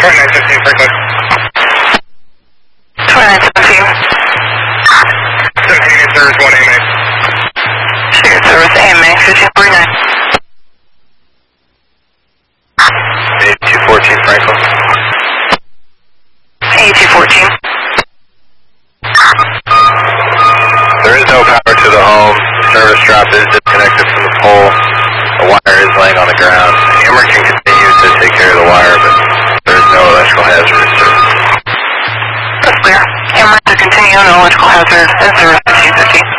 2917 Franklin. 2917. 17 is service 1 AMA. Shared service AMA 1549. 8214 Franklin. 8214. There is no power to the home. Service drop is disconnected from the pole. The wire is laying on the ground.